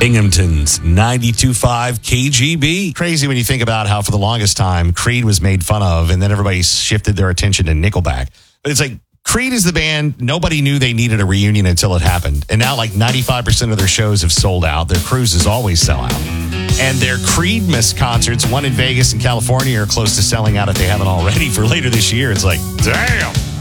Binghamton's 92.5 KGB. Crazy when you think about how for the longest time Creed was made fun of and then everybody shifted their attention to Nickelback. But it's like Creed is the band, nobody knew they needed a reunion until it happened. And now like 95% of their shows have sold out. Their cruises always sell out. And their Creedmas concerts, one in Vegas and California, are close to selling out if they haven't already for later this year. It's like, damn.